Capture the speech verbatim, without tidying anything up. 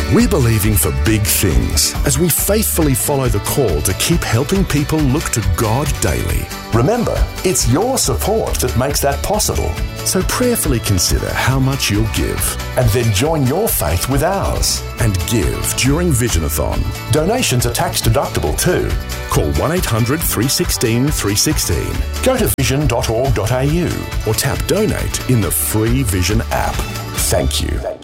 We're believing for big things as we faithfully follow the call to keep helping people look to God daily. Remember, it's your support that makes that possible. So prayerfully consider how much you'll give. And then join your faith with ours. And give during Visionathon. Donations are tax deductible too. Call one eight hundred three one six three one six. Go to vision dot org dot a u or tap donate in the free Vision app. Thank you.